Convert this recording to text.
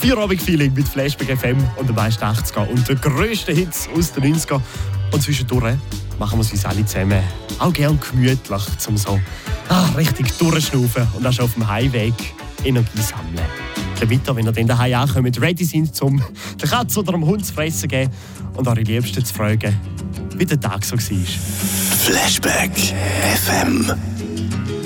Feierabend-Feeling mit Flashback FM und den meisten 80er und den grössten Hits aus den 90er. Und zwischendurch machen wir es uns alle zusammen auch gern gemütlich, um so richtig durchschnaufen und auch schon auf dem Heimweg Energie sammeln. Ein bisschen weiter, wenn ihr dann daheim ankommt, ready sind, um der Katze oder dem Hund zu fressen geben und eure Liebsten zu fragen, wie der Tag so war. Flashback FM.